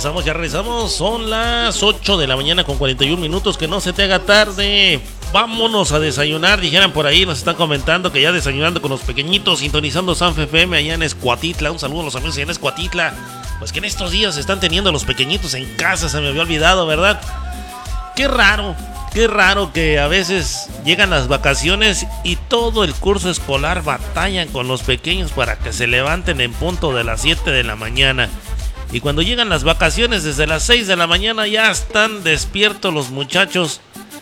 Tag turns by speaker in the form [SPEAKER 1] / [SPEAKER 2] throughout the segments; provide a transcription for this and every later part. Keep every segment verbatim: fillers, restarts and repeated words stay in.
[SPEAKER 1] regresamos, ya regresamos. Son las ocho de la mañana con cuarenta y un minutos. Que no se te haga tarde. Vámonos a desayunar. Dijeran por ahí, nos están comentando que ya desayunando con los pequeñitos, sintonizando Sanfe F M allá en Escuatitla. Un saludo a los amigos allá en Escuatitla. Pues que en estos días están teniendo los pequeñitos en casa. Se me había olvidado, ¿verdad? Qué raro. Qué raro que a veces llegan las vacaciones y todo el curso escolar batallan con los pequeños para que se levanten en punto de las siete de la mañana. Y cuando llegan las vacaciones desde las seis de la mañana ya están despiertos los muchachos.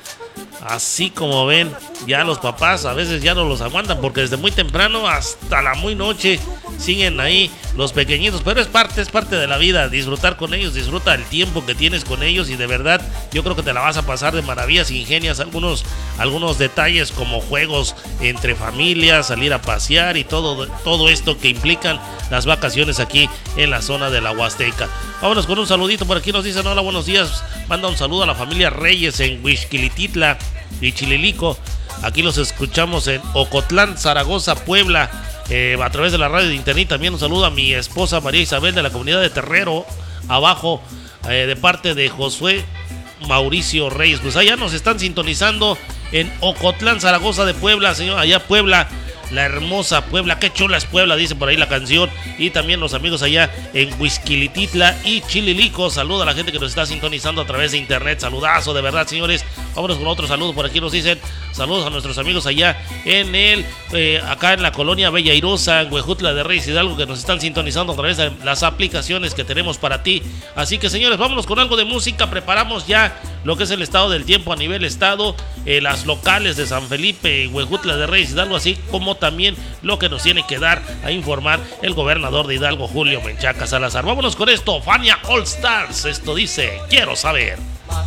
[SPEAKER 1] Así como ven, ya los papás a veces ya no los aguantan porque desde muy temprano hasta la muy noche siguen ahí los pequeñitos. Pero es parte, es parte de la vida, disfrutar con ellos, disfruta el tiempo que tienes con ellos y de verdad yo creo que te la vas a pasar de maravillas, ingenias algunos, algunos detalles como juegos entre familias, salir a pasear y todo, todo esto que implican las vacaciones aquí en la zona de la Huasteca. Vámonos con un saludito, por aquí nos dicen hola, buenos días, manda un saludo a la familia Reyes en Huixquilititla y Chililico. Aquí los escuchamos en Ocotlán, Zaragoza, Puebla, eh, a través de la radio de internet. También un saludo a mi esposa María Isabel de la comunidad de Terrero, abajo, eh, de parte de Josué Mauricio Reyes. Pues allá nos están sintonizando en Ocotlán, Zaragoza de Puebla, señor, allá Puebla. La hermosa Puebla, qué chula es Puebla, dice por ahí la canción. Y también los amigos allá en Huixquilititla y Chililico. Saluda a la gente que nos está sintonizando a través de internet. Saludazo, de verdad, señores. Vámonos con otro saludo. Por aquí nos dicen saludos a nuestros amigos allá en el, eh, acá en la colonia Bella Airosa, en Huejutla de Reyes Hidalgo, que nos están sintonizando a través de las aplicaciones que tenemos para ti. Así que, señores, vámonos con algo de música. Preparamos ya lo que es el estado del tiempo a nivel estado, eh, las locales de San Felipe, Huejutla de Reyes Hidalgo, así como también lo que nos tiene que dar a informar el gobernador de Hidalgo, Julio Menchaca Salazar. Vámonos con esto, Fania All Stars. Esto dice, quiero saber.